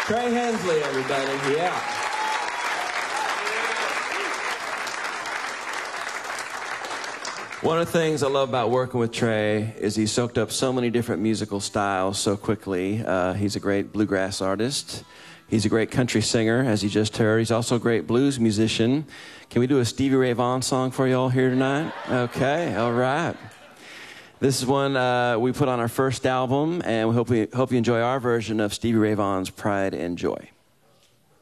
Trey Hensley, everybody. Yeah. One of the things I love about working with Trey is he soaked up so many different musical styles so quickly. He's a great bluegrass artist. He's a great country singer, as you just heard. He's also a great blues musician. Can we do a Stevie Ray Vaughan song for you all here tonight? Okay, all right. This is one we put on our first album, and we hope you enjoy our version of Stevie Ray Vaughan's Pride and Joy.